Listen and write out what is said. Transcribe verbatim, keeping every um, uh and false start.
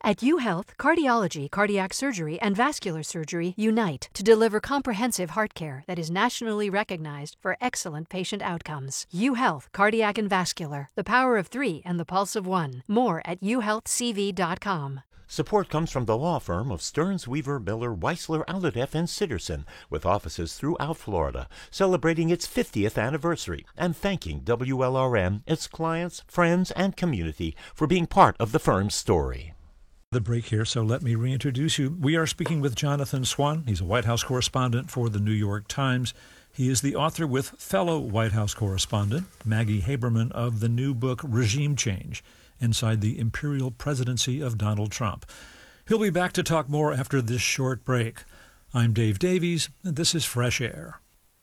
At UHealth, cardiology, cardiac surgery, and vascular surgery unite to deliver comprehensive heart care that is nationally recognized for excellent patient outcomes. UHealth, cardiac and vascular, the power of three and the pulse of one. More at u health c v dot com. Support comes from the law firm of Stearns, Weaver, Miller, Weisler, Allardyce, and Sitterson, with offices throughout Florida, celebrating its fiftieth anniversary and thanking W L R M, its clients, friends, and community for being part of the firm's story. The break here, so let me reintroduce you. We are speaking with Jonathan Swan. He's a White House correspondent for the New York Times. He is the author with fellow White House correspondent Maggie Haberman of the new book Regime Change: Inside the Imperial Presidency of Donald Trump. He'll be back to talk more after this short break. I'm Dave Davies, and this is Fresh Air.